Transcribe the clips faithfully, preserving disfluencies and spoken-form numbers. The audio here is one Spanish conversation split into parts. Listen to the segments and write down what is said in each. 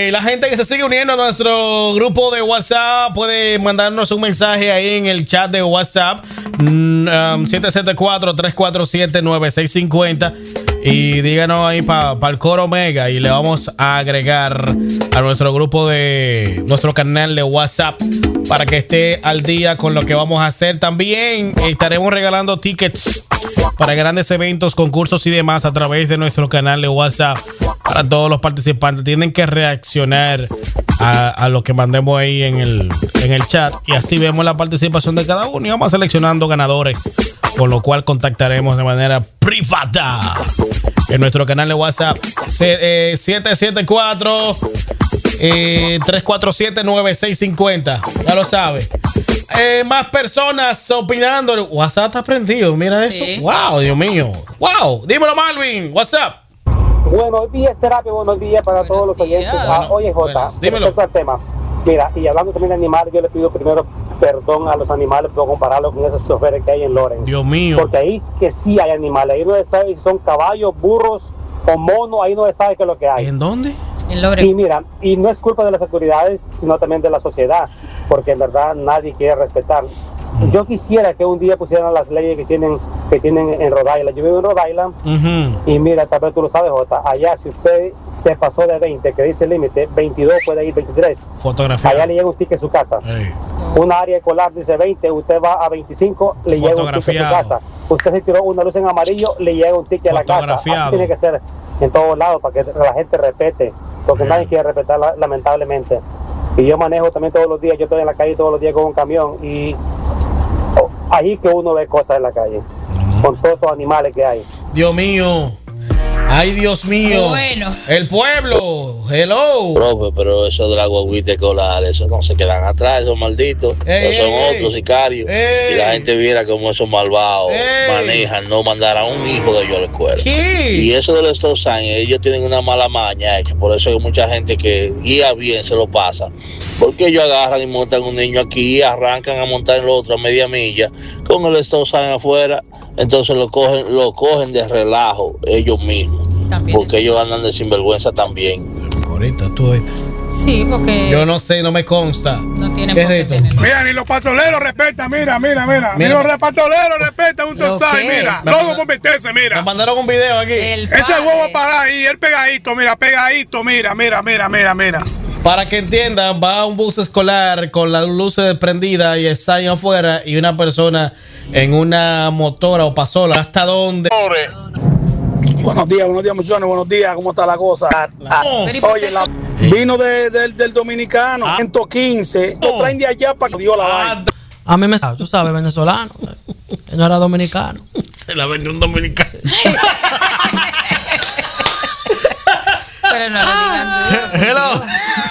y la gente que se sigue uniendo a nuestro grupo de WhatsApp puede mandarnos un mensaje ahí en el chat de WhatsApp um, siete siete cuatro, tres cuatro siete, nueve seis cinco cero y díganos ahí para pa el coro Mega y le vamos a agregar a nuestro grupo de nuestro canal de WhatsApp para que esté al día con lo que vamos a hacer. También estaremos regalando tickets para grandes eventos, concursos y demás a través de nuestro canal de WhatsApp para todos los participantes. Tienen que reaccionar a, a lo que mandemos ahí en el, en el chat y así vemos la participación de cada uno y vamos seleccionando ganadores, con lo cual contactaremos de manera privada en nuestro canal de WhatsApp siete siete cuatro, tres cuatro siete, nueve seis cinco cero. Ya lo sabe. Eh, más personas opinando. WhatsApp está prendido, mira eso. Sí. Wow, Dios mío. Wow, dímelo, Malvin. WhatsApp. Buenos días, terapia. Buenos días para Buenos todos los oyentes. días. Ah, oye, Jota, Buenas. Dímelo. respecto al tema. Mira, y hablando también de animales, yo le pido primero perdón a los animales por compararlo con esos choferes que hay en Lawrence. Dios mío. Porque ahí que sí hay animales. Ahí no se sabe si son caballos, burros o monos. Ahí no se sabe qué es lo que hay. ¿En dónde? En Lore. Y mira, y no es culpa de las autoridades, sino también de la sociedad, porque en verdad nadie quiere respetar. Yo quisiera que un día pusieran las leyes que tienen que tienen en Rhode Island. Yo vivo en Rhode Island Uh-huh. y mira, tal vez tú lo sabes, Jota, allá si usted se pasó de veinte, que dice el límite, veintidós puede ir veintitrés. Fotografía. Allá le llega un ticket a su casa. Hey. Una área escolar dice veinte, usted va a veinticinco, le llega un ticket a su casa. Usted se tiró una luz en amarillo, le llega un ticket a la casa. Así tiene que ser en todos lados para que la gente respete, porque Hey. nadie quiere respetar lamentablemente. Y yo manejo también todos los días, yo estoy en la calle todos los días con un camión y oh, ahí que uno ve cosas en la calle, con todos estos animales que hay. Dios mío. Ay, Dios mío. Bueno. El pueblo. Hello. Profe, pero eso de la guaguita escolar, eso no se quedan atrás, esos malditos. Ey, Esos son ey, otros sicarios. ey. Si la gente viera cómo esos malvados Ey. manejan, no mandar a un hijo de ellos a la escuela. ¿Qué? Y eso de los stop signs, ellos tienen una mala maña, eh, que por eso hay mucha gente que guía bien, se lo pasa. Porque ellos agarran y montan un niño aquí y arrancan a montar el otro a media milla con el stop sign afuera. Entonces lo cogen, lo cogen de relajo ellos mismos. También Porque es- ellos andan de sinvergüenza también. Ahorita tú. Sí, porque Yo no sé, no me consta. no tienen ¿Qué por es qué esto? tenerlo. Mira, ni los pastoleros respetan, mira, mira, mira. Ni Mira. los pastoleros respetan un ¿Lo tosai, qué? mira. Me Logo manda- con meterse, Me mira. mandaron un video aquí. El Ese padre. huevo para ahí, el pegadito, mira, pegadito, mira, mira, mira, mira, mira. Para que entiendan, va un bus escolar con las luces prendidas y el sign afuera y una persona en una motora o pasola. ¿Hasta dónde? Buenos días, buenos días, muchachones, buenos días, ¿cómo está la cosa? Ah, Pero ¿y por oye, qué? la, vino de, de- del dominicano, Ah. ciento quince, lo traen de allá para que dio la Ah, vaina. A mí me tú sabes, venezolano. Él no era dominicano. se la vendió un dominicano. Pero no lo digan duro. Hello.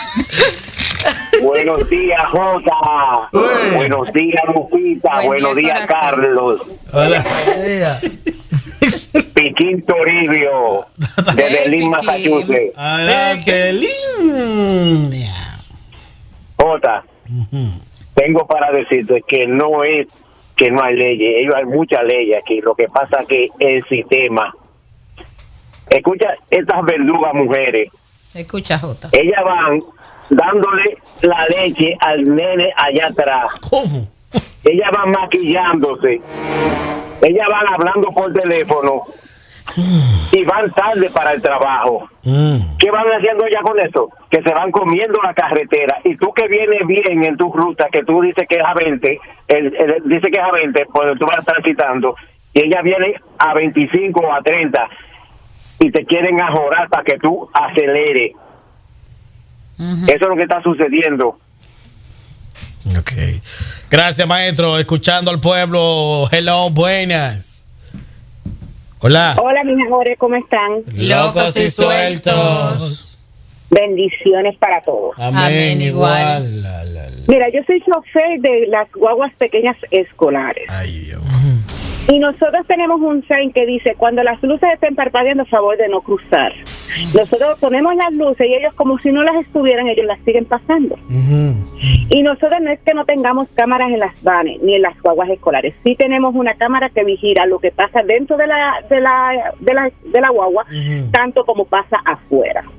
Buenos días, Jota. Uy. Buenos días, Lupita. Buen Buenos día, días, corazón. Carlos. Hola. Piquín Toribio, de Hey, Berlín, Piquín. Massachusetts. Hola, qué linda. Jota, tengo para decirte que no es que no hay leyes. Ellos hay muchas leyes aquí. Lo que pasa es que el sistema. Escucha, estas verdugas mujeres, Escucha, Jota. ellas van dándole la leche al nene allá atrás. ¿Cómo? Ellas van maquillándose, ellas van hablando por teléfono y van tarde para el trabajo. Mm. ¿Qué van haciendo ya con eso? Que se van comiendo la carretera. Y tú que vienes bien en tu ruta, que tú dices que es a veinte, el, el- dice que es a veinte, pues tú vas transitando, y ellas vienen a veinticinco o a treinta y te quieren ajorar para que tú aceleres. Ujú. Eso es lo que está sucediendo. Ok. Gracias, maestro. Escuchando al pueblo. Hello, buenas. Hola. Hola, mis amores, ¿cómo están? Locos y sueltos. Bendiciones para todos. Amén, Amén, igual. igual. La, la, la. Mira, yo soy chofer de las guaguas pequeñas escolares. Ay, Dios. Y nosotros tenemos un sign que dice, cuando las luces estén parpadeando, a favor de no cruzar. Nosotros ponemos las luces y ellos, como si no las estuvieran, ellos las siguen pasando. Ujú. Y nosotros no es que no tengamos cámaras en las vanes ni en las guaguas escolares. Sí tenemos una cámara que vigila lo que pasa dentro de la, de la, de la, de la guagua, Ujú. tanto como pasa afuera.